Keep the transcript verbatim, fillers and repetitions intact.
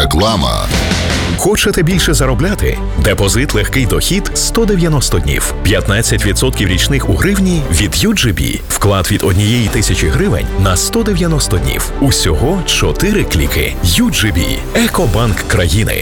Реклама. Хочете більше заробляти? Депозит легкий дохід сто дев'яносто днів. п'ятнадцять відсотків річних у гривні від ю джі бі. Вклад від однієї тисячі гривень на сто дев'яносто днів. Усього чотири кліки. ю джі бі. Екобанк країни.